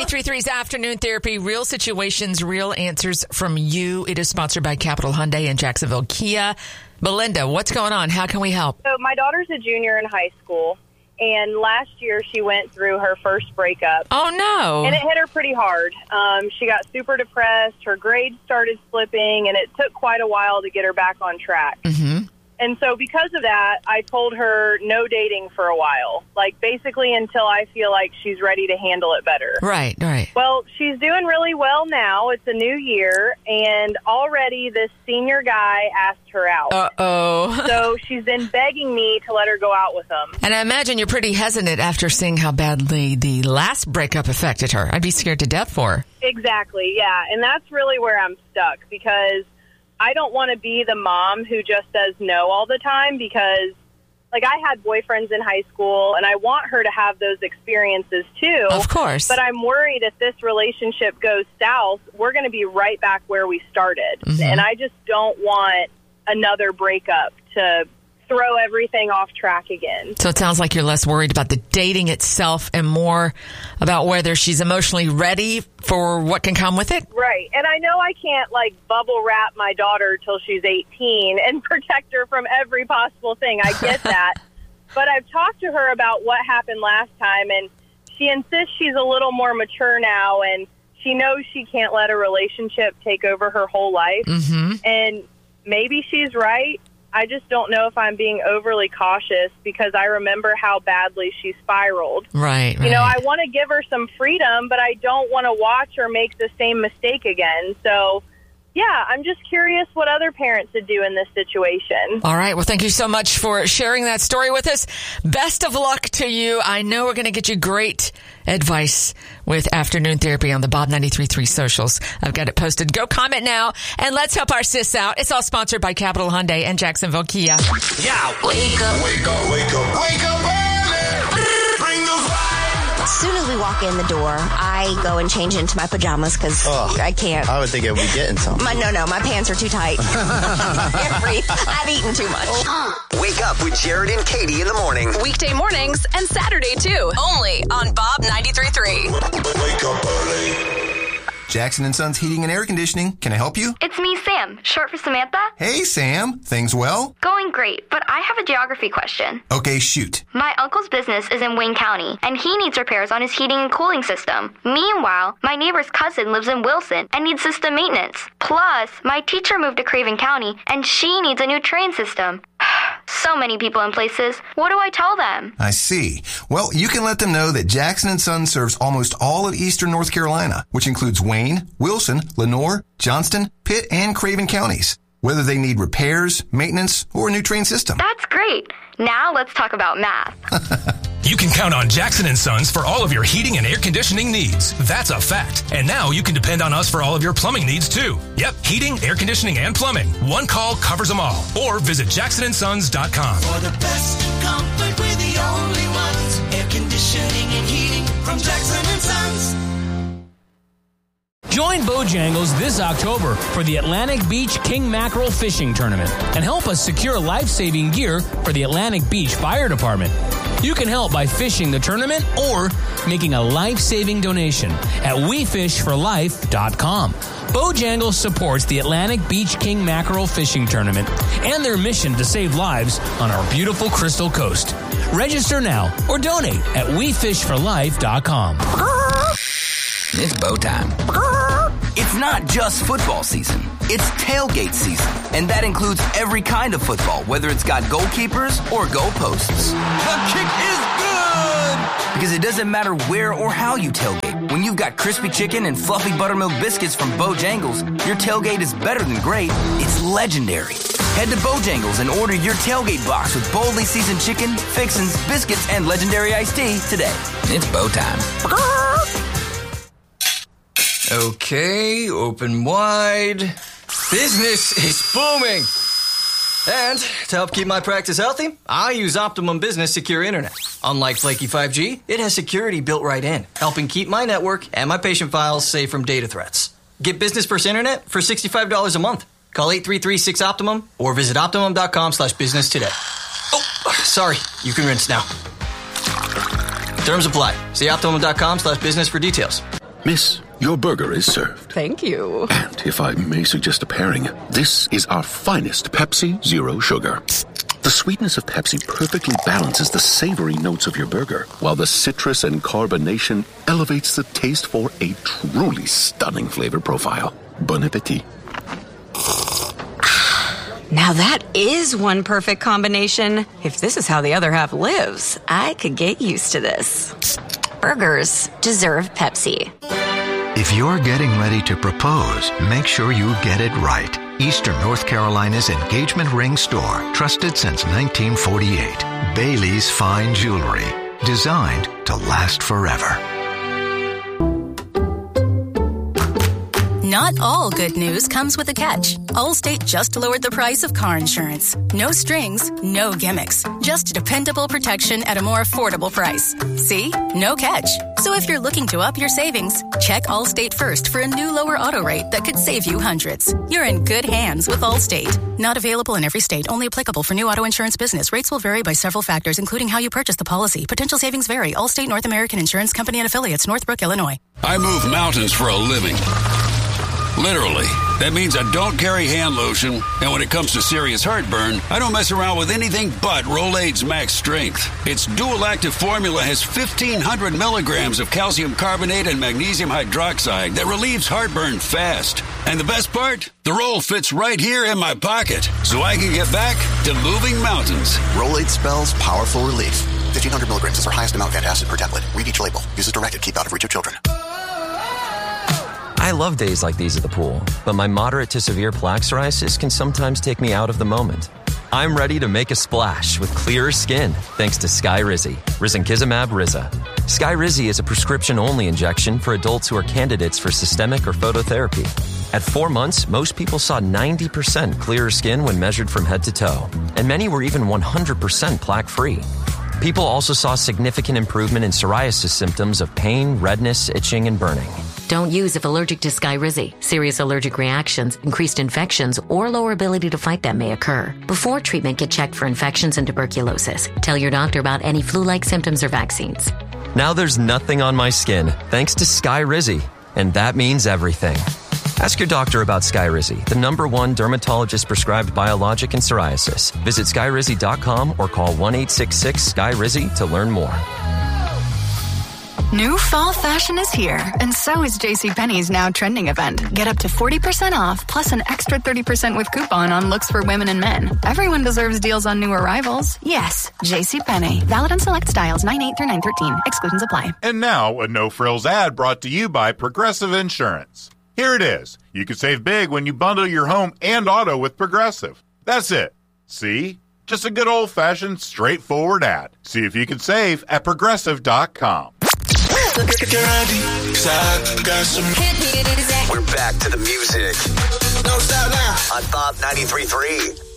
93.3's Afternoon Therapy, real situations, real answers from you. It is sponsored by Capital Hyundai and Jacksonville Kia. Belinda, what's going on? How can we help? So my daughter's a junior in high school, and last year she went through her first breakup. Oh, no. And it hit her pretty hard. She got super depressed. Her grades started slipping, and it took quite a while to get her back on track. Mm-hmm. And so because of that, I told her no dating for a while, like basically until I feel like she's ready to handle it better. Right. Well, she's doing really well now. It's a new year, and already this senior guy asked her out. Uh-oh. So she's been begging me to let her go out with him. And I imagine you're pretty hesitant after seeing how badly the last breakup affected her. I'd be scared to death for her. Exactly, yeah. And that's really where I'm stuck, because I don't want to be the mom who just says no all the time, because, like, I had boyfriends in high school, and I want her to have those experiences, too. Of course. But I'm worried if this relationship goes south, we're going to be right back where we started. Mm-hmm. And I just don't want another breakup to throw everything off track again. So it sounds like you're less worried about the dating itself and more about whether she's emotionally ready for what can come with it? Right. And I know I can't, like, bubble wrap my daughter till she's 18 and protect her from every possible thing. I get that. But I've talked to her about what happened last time, and she insists she's a little more mature now, and she knows she can't let a relationship take over her whole life. Mm-hmm. And maybe she's right. I just don't know if I'm being overly cautious, because I remember how badly she spiraled. Right. You know, I want to give her some freedom, but I don't want to watch her make the same mistake again. So, yeah, I'm just curious what other parents would do in this situation. All right. Well, thank you so much for sharing that story with us. Best of luck to you. I know we're going to get you great advice with Afternoon Therapy on the Bob 93.3 socials. I've got it posted. Go comment now, and let's help our sis out. It's all sponsored by Capital Hyundai and Jacksonville Kia. Yeah. Wake up. Wake up. Wake up. Wake up early. Bring the vibe. As soon as we walk in the door, I go and change into my pajamas because I can't. I would think I would be getting something. No, my pants are too tight. I can't breathe. I've eaten too much. Wake up with Jared and Katie in the morning. Weekday mornings and Saturday, too. Only on Bob 93.3. Wake up early. Jackson & Sons Heating and Air Conditioning. Can I help you? It's me, Sam, short for Samantha. Hey, Sam. Things well? Going great, but I have a geography question. Okay, shoot. My uncle's business is in Wayne County, and he needs repairs on his heating and cooling system. Meanwhile, my neighbor's cousin lives in Wilson and needs system maintenance. Plus, my teacher moved to Craven County, and she needs a new train system. So many people and places. What do I tell them? I see. Well, you can let them know that Jackson & Sons serves almost all of eastern North Carolina, which includes Wayne, Wilson, Lenoir, Johnston, Pitt, and Craven counties, whether they need repairs, maintenance, or a new train system. That's great. Now let's talk about math. You can count on Jackson & Sons for all of your heating and air conditioning needs. That's a fact. And now you can depend on us for all of your plumbing needs, too. Yep, heating, air conditioning, and plumbing. One call covers them all. Or visit jacksonsons.com. For the best comfort, we're the only ones. Air conditioning and heating from Jackson & Sons. Join Bojangles this October for the Atlantic Beach King Mackerel Fishing Tournament and help us secure life-saving gear for the Atlantic Beach Fire Department. You can help by fishing the tournament or making a life-saving donation at WeFishForLife.com. Bojangles supports the Atlantic Beach King Mackerel Fishing Tournament and their mission to save lives on our beautiful Crystal Coast. Register now or donate at WeFishForLife.com. It's bow time. It's not just football season. It's tailgate season. And that includes every kind of football, whether it's got goalkeepers or goalposts. The kick is good! Because it doesn't matter where or how you tailgate. When you've got crispy chicken and fluffy buttermilk biscuits from Bojangles, your tailgate is better than great. It's legendary. Head to Bojangles and order your tailgate box with boldly seasoned chicken, fixins, biscuits, and legendary iced tea today. It's bow time. Okay, open wide. Business is booming. And to help keep my practice healthy, I use Optimum Business Secure Internet. Unlike flaky 5G, it has security built right in, helping keep my network and my patient files safe from data threats. Get Business First Internet for $65 a month. Call 833-6-OPTIMUM or visit Optimum.com/business today. Oh, sorry. You can rinse now. Terms apply. See Optimum.com/business for details. Miss, your burger is served. Thank you. And if I may suggest a pairing, this is our finest Pepsi Zero Sugar. The sweetness of Pepsi perfectly balances the savory notes of your burger, while the citrus and carbonation elevates the taste for a truly stunning flavor profile. Bon appetit. Now that is one perfect combination. If this is how the other half lives, I could get used to this. Burgers deserve Pepsi. If you're getting ready to propose, make sure you get it right. Eastern North Carolina's engagement ring store, trusted since 1948. Bailey's Fine Jewelry, designed to last forever. Not all good news comes with a catch. Allstate just lowered the price of car insurance. No strings, no gimmicks. Just dependable protection at a more affordable price. See? No catch. So if you're looking to up your savings, check Allstate first for a new lower auto rate that could save you hundreds. You're in good hands with Allstate. Not available in every state. Only applicable for new auto insurance business. Rates will vary by several factors, including how you purchase the policy. Potential savings vary. Allstate North American Insurance Company and Affiliates, Northbrook, Illinois. I move mountains for a living. Literally. That means I don't carry hand lotion, and when it comes to serious heartburn, I don't mess around with anything but Rolaids Max Strength. Its dual-active formula has 1,500 milligrams of calcium carbonate and magnesium hydroxide that relieves heartburn fast. And the best part? The roll fits right here in my pocket, so I can get back to moving mountains. Rolaids spells powerful relief. 1,500 milligrams is our highest amount of antacid per tablet. Read each label. Use as directed. Keep out of reach of children. I love days like these at the pool, but my moderate to severe plaque psoriasis can sometimes take me out of the moment. I'm ready to make a splash with clearer skin thanks to Skyrizi, risankizumab Riza. Skyrizi is a prescription-only injection for adults who are candidates for systemic or phototherapy. At 4 months, most people saw 90% clearer skin when measured from head to toe, and many were even 100% plaque-free. People also saw significant improvement in psoriasis symptoms of pain, redness, itching, and burning. Don't use if allergic to Skyrizi. Serious allergic reactions, increased infections, or lower ability to fight them may occur. Before treatment, get checked for infections and tuberculosis. Tell your doctor about any flu-like symptoms or vaccines. Now there's nothing on my skin thanks to Skyrizi, and that means everything. Ask your doctor about Skyrizi, the #1 dermatologist-prescribed biologic in psoriasis. Visit Skyrizi.com or call 1-866-SKYRIZI to learn more. New fall fashion is here, and so is JCPenney's Now Trending event. Get up to 40% off, plus an extra 30% with coupon on looks for women and men. Everyone deserves deals on new arrivals. Yes, JCPenney. Valid on select styles 9/8 through 9/13. Exclusions apply. And now, a no-frills ad brought to you by Progressive Insurance. Here it is. You can save big when you bundle your home and auto with Progressive. That's it. See? Just a good old-fashioned, straightforward ad. See if you can save at Progressive.com. We're back to the music. Don't stop now. On Bob 93.3.